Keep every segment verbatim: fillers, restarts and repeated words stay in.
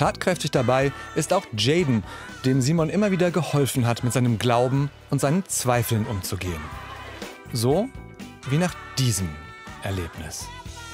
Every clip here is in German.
Tatkräftig dabei ist auch Jaden, dem Simon immer wieder geholfen hat, mit seinem Glauben und seinen Zweifeln umzugehen. So wie nach diesem Erlebnis.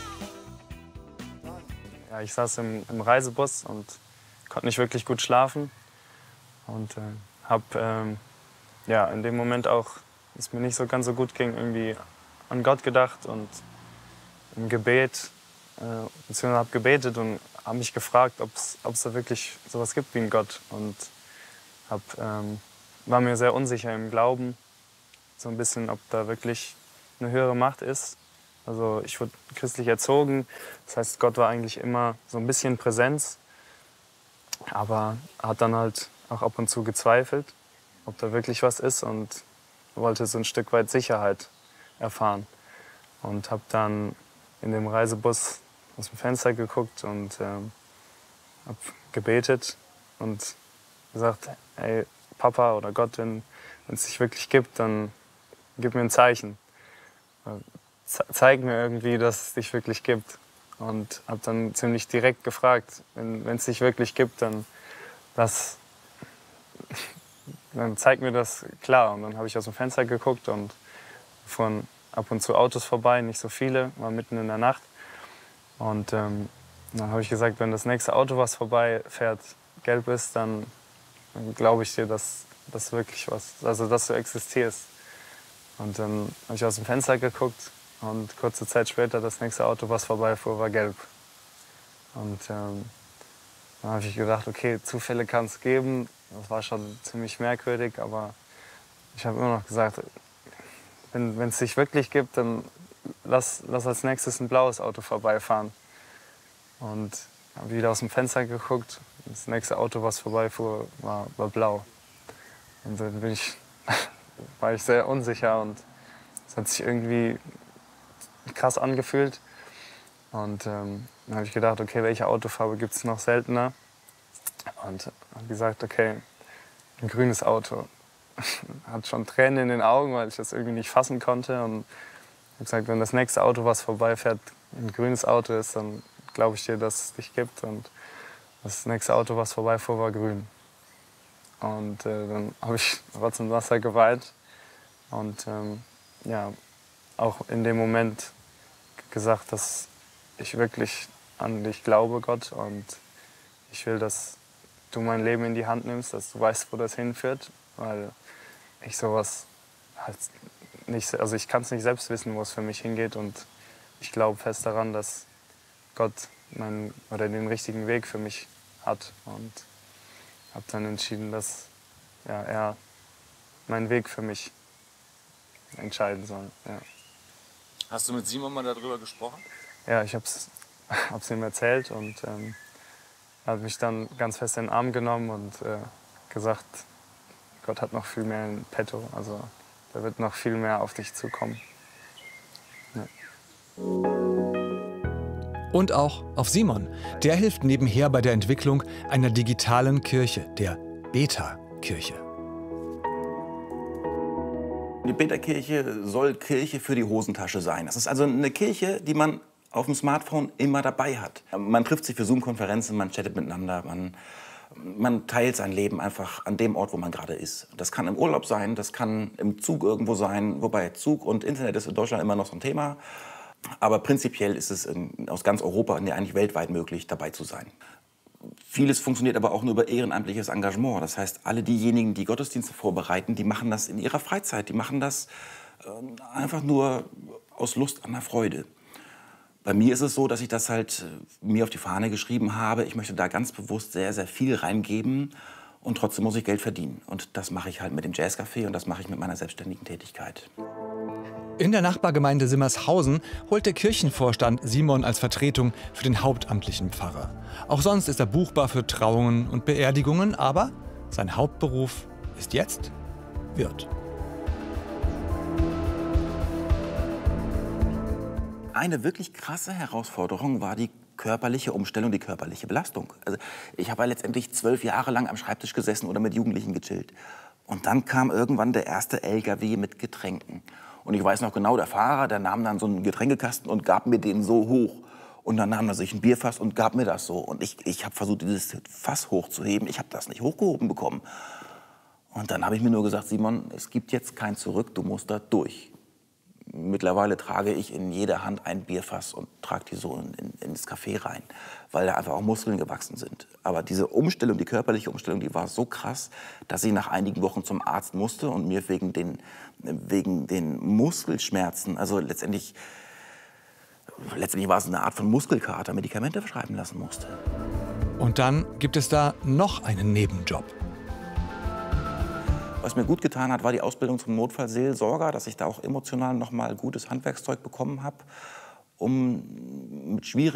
Ja, ich saß im, im Reisebus und konnte nicht wirklich gut schlafen. Und äh, habe ähm, ja, in dem Moment auch, es mir nicht so ganz so gut ging, irgendwie an Gott gedacht und im Gebet, äh, beziehungsweise habe gebetet und habe mich gefragt, ob es da wirklich sowas gibt wie einen Gott. Und hab, ähm, war mir sehr unsicher im Glauben, so ein bisschen, ob da wirklich eine höhere Macht ist. Also ich wurde christlich erzogen, das heißt, Gott war eigentlich immer so ein bisschen Präsenz, aber hat dann halt auch ab und zu gezweifelt, ob da wirklich was ist, und wollte so ein Stück weit Sicherheit erfahren. Und habe dann in dem Reisebus aus dem Fenster geguckt und ähm, habe gebetet und gesagt, hey Papa oder Gott, wenn es dich wirklich gibt, dann gib mir ein Zeichen. Ze zeig mir irgendwie, dass es dich wirklich gibt. Und habe dann ziemlich direkt gefragt, wenn es dich wirklich gibt, dann, lass, dann zeig mir das klar. Und dann habe ich aus dem Fenster geguckt und fuhren ab und zu Autos vorbei, nicht so viele, war mitten in der Nacht. Und ähm, dann habe ich gesagt, wenn das nächste Auto, was vorbei fährt, gelb ist, dann, dann glaube ich dir, dass das wirklich was, also dass du existierst. Und dann habe ich aus dem Fenster geguckt und kurze Zeit später das nächste Auto, was vorbeifuhr, war gelb. Und ähm, dann habe ich gedacht, okay, Zufälle kann es geben. Das war schon ziemlich merkwürdig, aber ich habe immer noch gesagt, wenn es dich wirklich gibt, dann lass, lass als nächstes ein blaues Auto vorbeifahren. Und habe wieder aus dem Fenster geguckt. Das nächste Auto, was vorbeifuhr, war, war blau. Und dann bin ich, war ich sehr unsicher und es hat sich irgendwie krass angefühlt. Und ähm, dann habe ich gedacht, okay, welche Autofarbe gibt es noch seltener? Und habe gesagt, okay, ein grünes Auto. Hat schon Tränen in den Augen, weil ich das irgendwie nicht fassen konnte. Und habe gesagt, wenn das nächste Auto, was vorbeifährt, ein grünes Auto ist, dann glaube ich dir, dass es dich gibt. Und das nächste Auto, was vorbeifuhr, war grün. Und äh, dann habe ich Rotz und Wasser geweint. Und ähm, ja, auch in dem Moment gesagt, dass ich wirklich an dich glaube, Gott. Und ich will, dass du mein Leben in die Hand nimmst, dass du weißt, wo das hinführt. Weil ich sowas halt nicht, also ich kann es nicht selbst wissen, wo es für mich hingeht. Und ich glaube fest daran, dass Gott meinen, oder den richtigen Weg für mich hat. Und habe dann entschieden, dass ja, er meinen Weg für mich entscheiden soll. Ja. Hast du mit Simon mal darüber gesprochen? Ja, ich habe es ihm erzählt und ähm, er hat mich dann ganz fest in den Arm genommen und äh, gesagt, Gott hat noch viel mehr in petto, also da wird noch viel mehr auf dich zukommen. Ja. Und auch auf Simon. Der hilft nebenher bei der Entwicklung einer digitalen Kirche, der Beta-Kirche. Die Beta-Kirche soll Kirche für die Hosentasche sein. Das ist also eine Kirche, die man auf dem Smartphone immer dabei hat. Man trifft sich für Zoom-Konferenzen, man chattet miteinander, man, man teilt sein Leben einfach an dem Ort, wo man gerade ist. Das kann im Urlaub sein, das kann im Zug irgendwo sein, wobei Zug und Internet ist in Deutschland immer noch so ein Thema. Aber prinzipiell ist es in, aus ganz Europa und ja eigentlich weltweit möglich, dabei zu sein. Vieles funktioniert aber auch nur über ehrenamtliches Engagement. Das heißt, alle diejenigen, die Gottesdienste vorbereiten, die machen das in ihrer Freizeit. Die machen das äh, einfach nur aus Lust an der Freude. Bei mir ist es so, dass ich das halt äh, mir auf die Fahne geschrieben habe. Ich möchte da ganz bewusst sehr, sehr viel reingeben und trotzdem muss ich Geld verdienen. Und das mache ich halt mit dem Jazzcafé und das mache ich mit meiner selbstständigen Tätigkeit. In der Nachbargemeinde Simmershausen holt der Kirchenvorstand Simon als Vertretung für den hauptamtlichen Pfarrer. Auch sonst ist er buchbar für Trauungen und Beerdigungen, aber sein Hauptberuf ist jetzt Wirt. Eine wirklich krasse Herausforderung war die körperliche Umstellung, die körperliche Belastung. Also ich habe ja letztendlich zwölf Jahre lang am Schreibtisch gesessen oder mit Jugendlichen gechillt. Und dann kam irgendwann der erste L K W mit Getränken. Und ich weiß noch genau, der Fahrer, der nahm dann so einen Getränkekasten und gab mir den so hoch. Und dann nahm er sich ein Bierfass und gab mir das so. Und ich, ich habe versucht, dieses Fass hochzuheben. Ich habe das nicht hochgehoben bekommen. Und dann habe ich mir nur gesagt, Simon, es gibt jetzt kein Zurück, du musst da durch. Mittlerweile trage ich in jeder Hand ein Bierfass und trage die so in, in, ins Café rein, weil da einfach auch Muskeln gewachsen sind. Aber diese Umstellung, die körperliche Umstellung, die war so krass, dass ich nach einigen Wochen zum Arzt musste und mir wegen den, wegen den Muskelschmerzen, also letztendlich, letztendlich war es eine Art von Muskelkater, Medikamente verschreiben lassen musste. Und dann gibt es da noch einen Nebenjob. Was mir gut getan hat, war die Ausbildung zum Notfallseelsorger, dass ich da auch emotional noch mal gutes Handwerkszeug bekommen habe, um mit schwierigen